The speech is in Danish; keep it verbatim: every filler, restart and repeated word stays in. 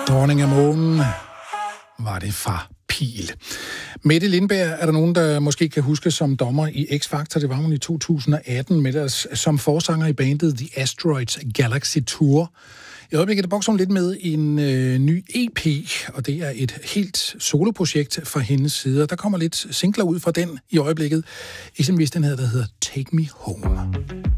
Dronning af månen var det fra Pil. Mette Lindberg er der nogen, der måske kan huske som dommer i X-Factor. Det var hun i to tusind og atten med os som forsanger i bandet The Asteroids Galaxy Tour. I øjeblikket er bokser hun lidt med en øh, ny E P, og det er et helt soloprojekt fra hendes side. Der kommer lidt singler ud fra den i øjeblikket. Eksempelvis den her, der hedder Take Me Home.